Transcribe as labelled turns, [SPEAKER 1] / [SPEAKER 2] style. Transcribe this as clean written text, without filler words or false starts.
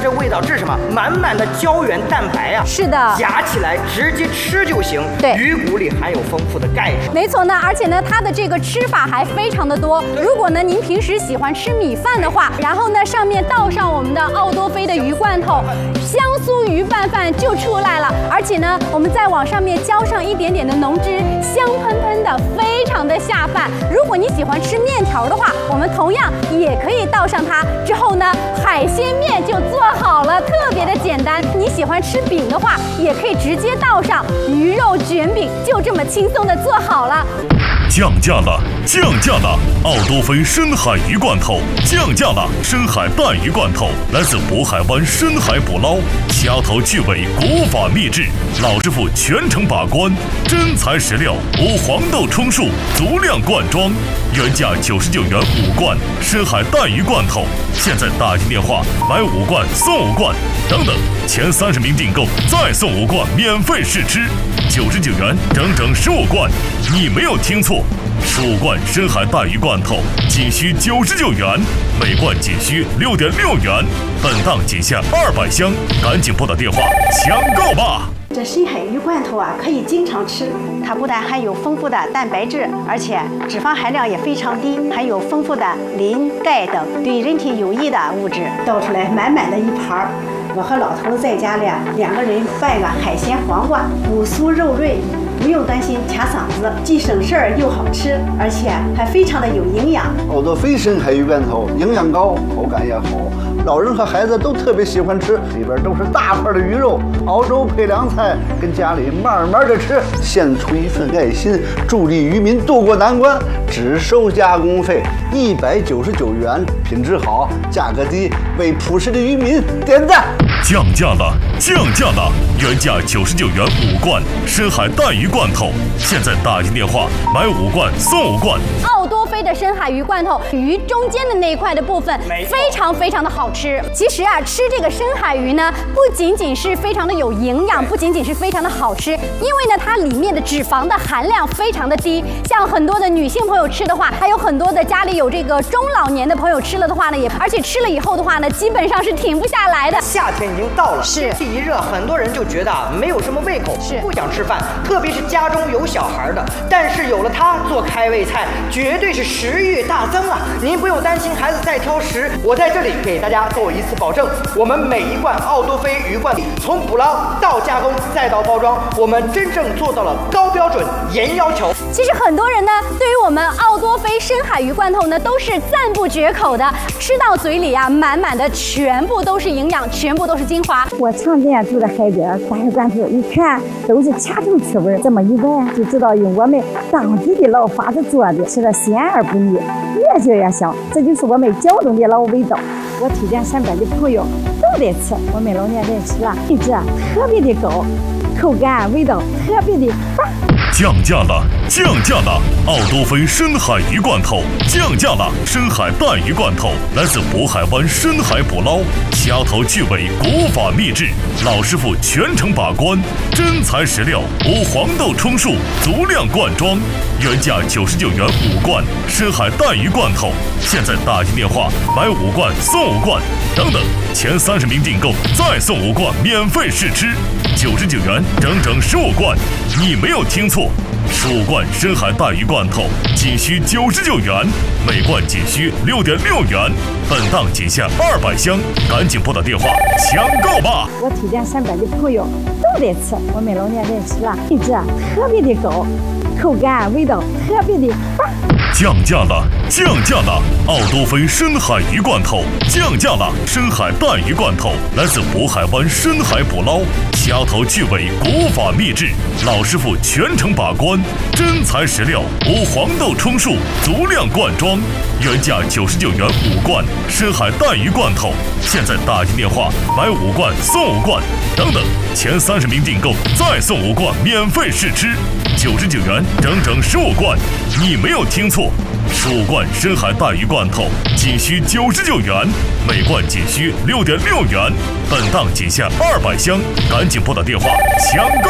[SPEAKER 1] 这味道，这是什么？满满的胶原蛋白呀！
[SPEAKER 2] 是的，
[SPEAKER 1] 夹起来直接吃就行。
[SPEAKER 2] 对，
[SPEAKER 1] 鱼骨里含有丰富的钙质。
[SPEAKER 2] 没错呢，而且呢，它的这个吃法还非常的多。如果呢您平时喜欢吃米饭的话，然后呢上面倒上我们的奥多菲的鱼罐头，香酥鱼拌饭就出来了。而且呢，我们再往上面浇上一点点的浓汁，香喷喷的，非常的下饭。如果你喜欢吃面条的话，我们同样也可以倒上它。之后呢，海鲜面就做好了，特别的简单。你喜欢吃饼的话，也可以直接倒上鱼肉卷饼，就这么轻松的做好了。
[SPEAKER 3] 降价了，降价了！奥多菲深海鱼罐头降价了，深海带鱼罐头来自渤海湾深海捕捞，掐头去尾，古法秘制，老师傅全程把关，真材实料，无黄豆充数，足量灌装，原价99元5罐深海带鱼罐头，现在打进电话买5罐送5罐，等等，前30名订购再送5罐免费试吃，99元整整15罐，你没有听错，15罐深海带鱼罐头仅需99元，每罐仅需6.6元，本档仅限200箱，赶紧拨打电话抢购吧！
[SPEAKER 4] 这深海鱼罐头啊，可以经常吃。它不但含有丰富的蛋白质，而且脂肪含量也非常低，含有丰富的磷、钙等对人体有益的物质。倒出来满满的一盘儿，我和老头在家里2个人拌个海鲜黄瓜，骨酥肉润。不用担心卡嗓子，既省事儿又好吃，而且还非常的有营养。
[SPEAKER 5] 奥多菲深海鱼罐头营养高，口感也好，老人和孩子都特别喜欢吃。里边都是大块的鱼肉，熬粥配凉菜，跟家里慢慢的吃，献出一份爱心，助力渔民渡过难关。只收加工费199元，品质好，价格低，为朴实的渔民点赞。
[SPEAKER 3] 降价了，降价了！原价99元5罐深海带鱼罐头，现在打进电话买5罐送5罐。
[SPEAKER 2] 奥多菲的深海鱼罐头，鱼中间的那一块的部分非常非常的好吃。其实啊，吃这个深海鱼呢，不仅仅是非常的有营养，不仅仅是非常的好吃，因为呢，它里面的脂肪的含量非常的低。像很多的女性朋友吃的话，还有很多的家里有这个中老年的朋友吃了的话呢，而且吃了以后的话呢，基本上是停不下来的。
[SPEAKER 1] 夏天已经到了，
[SPEAKER 2] 是
[SPEAKER 1] 天气一热，很多人就觉得没有什么胃口，不想吃饭，特别是家中有小孩的。但是有了它做开胃菜，绝对是食欲大增啊！您不用担心孩子再挑食，我在这里给大家做一次保证，我们每一罐奥多菲鱼罐从捕捞到加工再到包装，我们真正做到了高标准、严要求。
[SPEAKER 2] 其实很多人呢，对于我们奥多菲深海鱼罐头呢，都是赞不绝口的，吃到嘴里啊，满满的全部都是营养，全部都是精华。
[SPEAKER 6] 我常年住在海边，大鱼罐头一看都是掐头吃味儿，这么一闻就知道用我们当地的老法子做的，吃的鲜而不腻，越嚼越香，这就是我们胶东的老味道。我推荐身边的朋友都得吃，我们老年人吃了品质特别的高，口感味道特别的棒。
[SPEAKER 3] 降价了，降价了！奥多菲深海鱼罐头降价了，深海带鱼罐头来自渤海湾深海捕捞，掐头去尾，古法秘制，老师傅全程把关，真材实料，无黄豆充数，足量灌装，原价99元5罐深海带鱼罐头，现在打进电话买5罐送5罐，等等，前30名订购再送5罐免费试吃，99元整整15罐，你没有听错，15罐深海带鱼罐头仅需99元，每罐仅需6.6元，本档仅限200箱，赶紧拨打电话抢购吧！
[SPEAKER 6] 我推荐身边的朋友都得吃，我们老年人吃了品质特别的高，口感味道特别的棒。
[SPEAKER 3] 降价了，降价了！奥多菲深海鱼罐头降价了，深海带鱼罐头来自渤海湾深海捕捞，掐头去尾，古法秘制，老师傅全程把关，真材实料，无黄豆充数，足量灌装，原价99元5罐深海带鱼罐头，现在打进电话买5罐送5罐，等等，前30名订购再送5罐免费试吃，99元整整15罐，你没有听错，15罐深海带鱼罐头仅需99元，每罐仅需6.6元，本档仅限200箱，赶紧拨打电话抢购